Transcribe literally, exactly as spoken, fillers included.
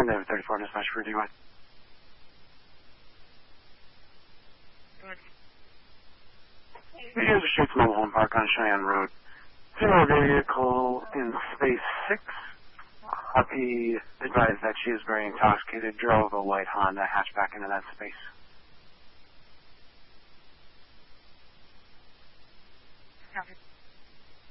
David thirty-four, dispatch for D Y. User Street's mobile home park on Cheyenne Road. Female vehicle in space six. He advised that she is very intoxicated, drove a white Honda hatchback into that space. Copy.